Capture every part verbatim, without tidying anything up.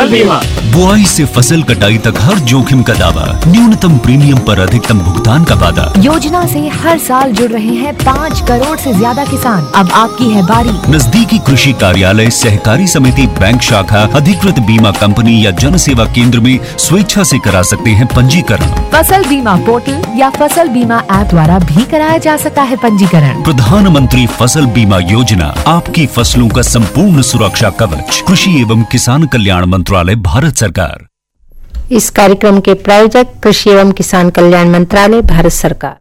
फसल बीमा। बुआई से फसल कटाई तक हर जोखिम का दावा, न्यूनतम प्रीमियम पर अधिकतम भुगतान का वादा। योजना से हर साल जुड़ रहे हैं पाँच करोड़ से ज्यादा किसान। अब आपकी है बारी। नजदीकी कृषि कार्यालय, सहकारी समिति, बैंक शाखा, अधिकृत बीमा कंपनी या जन सेवा केंद्र में स्वेच्छा से करा सकते हैं पंजीकरण। फसल बीमा पोर्टल या फसल बीमा ऐप द्वारा भी कराया जा सकता है पंजीकरण। प्रधानमंत्री फसल बीमा योजना, आपकी फसलों का संपूर्ण सुरक्षा कवच। कृषि एवं किसान कल्याण मंत्रालय, भारत सरकार। इस कार्यक्रम के प्रायोजक कृषि एवं किसान कल्याण मंत्रालय, भारत सरकार।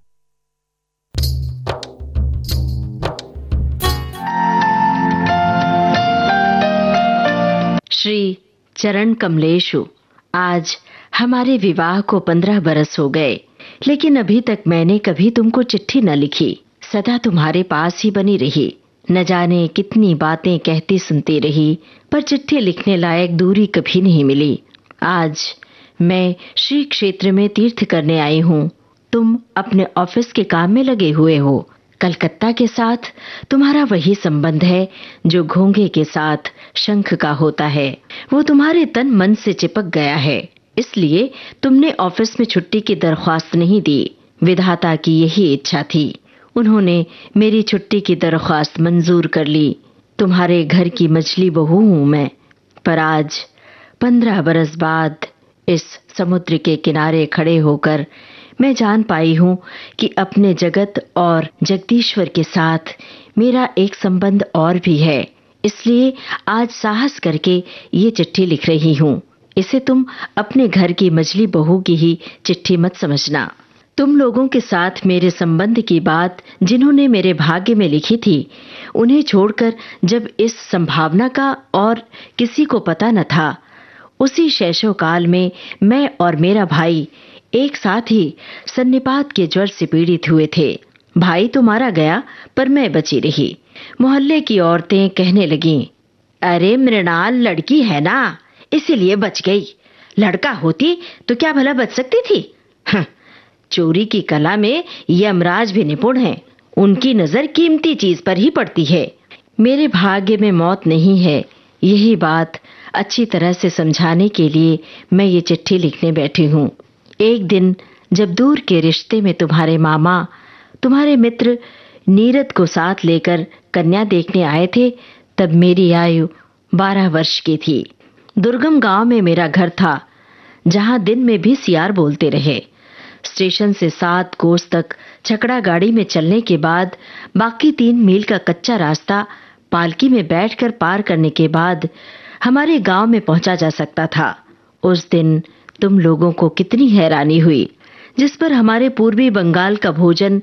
श्री चरण कमलेशु, आज हमारे विवाह को पंद्रह बरस हो गए, लेकिन अभी तक मैंने कभी तुमको चिट्ठी न लिखी। सदा तुम्हारे पास ही बनी रही। न जाने कितनी बातें कहती सुनती रही, पर चिट्ठी लिखने लायक दूरी कभी नहीं मिली। आज मैं श्री क्षेत्र में तीर्थ करने आई हूँ। तुम अपने ऑफिस के काम में लगे हुए हो। कलकत्ता के साथ तुम्हारा वही संबंध है जो घोंघे के साथ शंख का होता है। वो तुम्हारे तन मन से चिपक गया है, इसलिए तुमने ऑफिस में छुट्टी की दरख्वास्त नहीं दी। विधाता की यही इच्छा थी। उन्होंने मेरी छुट्टी की दरख्वास्त मंजूर कर ली। तुम्हारे घर की मछली बहू हूँ मैं। पर आज पंद्रह बरस बाद इस समुद्र के किनारे खड़े होकर मैं जान पाई हूँ कि अपने जगत और जगदीश्वर के साथ मेरा एक संबंध और भी है। इसलिए आज साहस करके ये चिट्ठी लिख रही हूँ। इसे तुम अपने घर की मछली बहू की ही चिट्ठी मत समझना। तुम लोगों के साथ मेरे संबंध की बात जिन्होंने मेरे भाग्य में लिखी थी, उन्हें छोड़कर जब इस संभावना का और किसी को पता न था, उसी शैशव काल में मैं और मेरा भाई एक साथ ही सन्निपात के ज्वर से पीड़ित हुए थे। भाई तो मारा गया, पर मैं बची रही। मोहल्ले की औरतें कहने लगीं, अरे मृणाल लड़की है ना, इसीलिए बच गई। लड़का होती तो क्या भला बच सकती थी? हाँ, चोरी की कला में यमराज भी निपुण हैं। उनकी नजर कीमती चीज पर ही पड़ती है। मेरे भाग्य में मौत नहीं है, यही बात अच्छी तरह से समझाने के लिए मैं ये चिट्ठी लिखने बैठी हूँ। एक दिन जब दूर के रिश्ते में तुम्हारे मामा तुम्हारे मित्र नीरद को साथ लेकर कन्या देखने आए थे, तब मेरी आयु बारह वर्ष की थी। दुर्गम गांव में मेरा घर था, जहां दिन में भी सियार बोलते रहे। स्टेशन से सात कोस तक छकड़ा गाड़ी में चलने के बाद बाकी तीन मील का कच्चा रास्ता पालकी में बैठकर पार करने के बाद हमारे गांव में पहुंचा जा सकता था। उस दिन तुम लोगों को कितनी हैरानी हुई, जिस पर हमारे पूर्वी बंगाल का भोजन,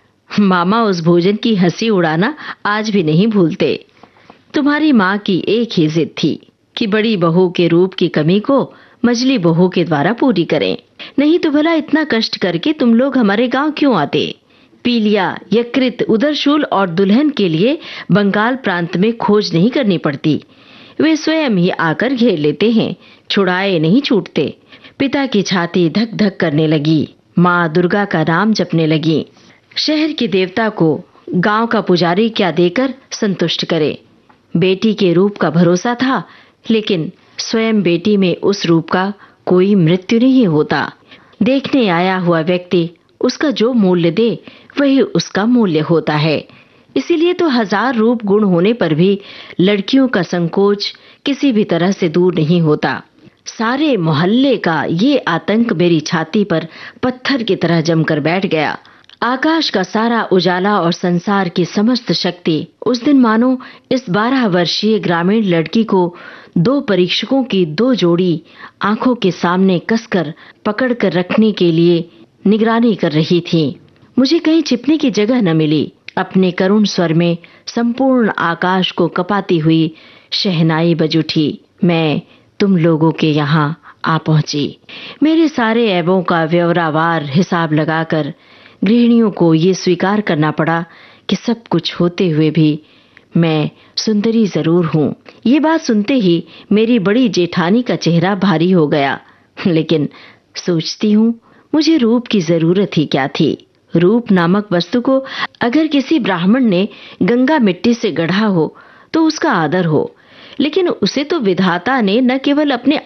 मामा उस भोजन की हंसी उड़ाना आज भी नहीं भूलते। तुम्हारी माँ की एक ही जिद थी कि बड़ी बहू के रूप की कमी को मझली बहू के द्वारा पूरी करें। नहीं तो भला इतना कष्ट करके तुम लोग हमारे गांव क्यों आते? पीलिया, यकृत, उदरशूल और दुल्हन के लिए बंगाल प्रांत में खोज नहीं करनी पड़ती। वे स्वयं ही आकर घेर लेते हैं, छुड़ाए नहीं छूटते। पिता की छाती धक धक करने लगी। माँ दुर्गा का नाम जपने लगी। शहर के देवता को गांव का पुजारी क्या देकर संतुष्ट करे। बेटी के रूप का भरोसा था, लेकिन स्वयं बेटी में उस रूप का कोई मृत्यु नहीं होता। देखने आया हुआ व्यक्ति उसका जो मूल्य दे वही उसका मूल्य होता है। इसीलिए तो हजार रूप गुण होने पर भी लड़कियों का संकोच किसी भी तरह से दूर नहीं होता। सारे मोहल्ले का ये आतंक मेरी छाती पर पत्थर की तरह जमकर बैठ गया। आकाश का सारा उजाला और संसार की समस्त शक्ति उस दिन मानो इस बारह वर्षीय ग्रामीण लड़की को दो परीक्षकों की दो जोड़ी आंखों के सामने कसकर पकड़ कर रखने के लिए निगरानी कर रही थी। मुझे कहीं छिपने की जगह न मिली। अपने करुण स्वर में संपूर्ण आकाश को कपाती हुई शहनाई बज उठी। मैं तुम लोगों के यहाँ आ पहुंची। मेरे सारे ऐबों का व्यवरावार हिसाब लगाकर गृहिणियों को ये स्वीकार करना पड़ा कि सब कुछ होते हुए भी मैं सुंदरी जरूर हूँ। ये बात सुनते ही मेरी बड़ी जेठानी का चेहरा भारी हो गया। लेकिन सोचती हूँ, मुझे रूप की जरूरत ही क्या थी। रूप नामक वस्तु को अगर किसी ब्राह्मण ने गंगा मिट्टी से गढ़ा हो तो उसका आदर हो, लेकिन उसे तो विधाता ने न केवल अपने